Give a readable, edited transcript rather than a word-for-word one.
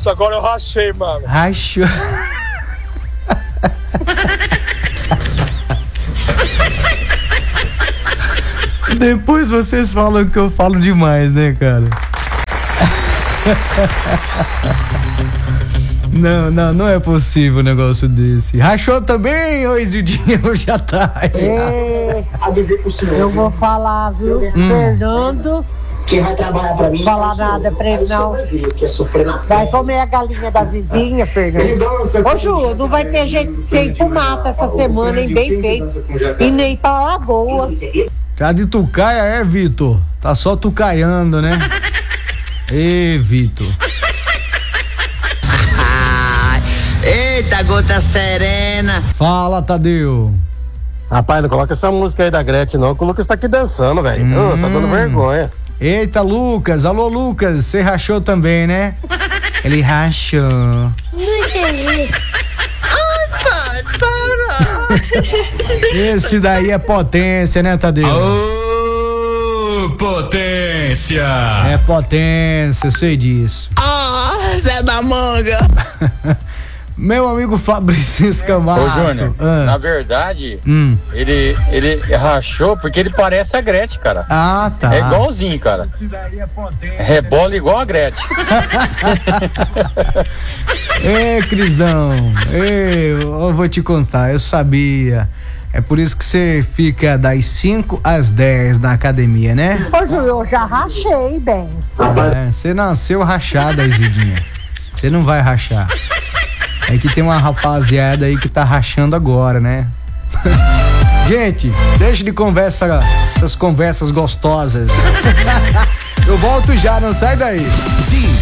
Nossa, agora eu rachei, mano. Rachou. Depois vocês falam que eu falo demais, né, cara? Não é possível um negócio desse. Rachou também, ô Isildinho, hoje à tarde. Eu vou falar, viu? Fernando. Quem vai trabalhar pra mim? Falar nada pra ele, não. Vai comer a galinha da vizinha, Fernando. Ô, Ju, não vai ter jeito de você ir pro mato essa semana, hein? Bem feito. E nem pra lagoa. Tá de tucaia, Vitor? Tá só tucaiando, né? Ê, Vitor. Eita, gota serena. Fala, Tadeu. Rapaz, não coloca essa música aí da Gretchen, não, que o Lucas tá aqui dançando, velho. Tá dando vergonha. Eita, Lucas. Alô, Lucas. Você rachou também, né? Ele rachou. Não entendi. Ai, pai, para. Esse daí é potência, né, Tadeu? Ô, potência. É potência, eu sei disso. Ah, Zé da Manga. Meu amigo Fabrício Camargo. Ô, Júnior, na verdade, ele rachou porque ele parece a Gretchen, cara. Ah, tá. É igualzinho, cara. Rebola igual a Gretchen. Ê, Crisão, eu vou te contar, eu sabia. É por isso que você fica das 5 às 10 na academia, né? Ô, Ju, eu já rachei bem. Você nasceu rachada, Isidinha. Você não vai rachar. É que tem uma rapaziada aí que tá rachando agora, né? Gente, deixa de conversa, essas conversas gostosas. Eu volto já, não sai daí. Sim.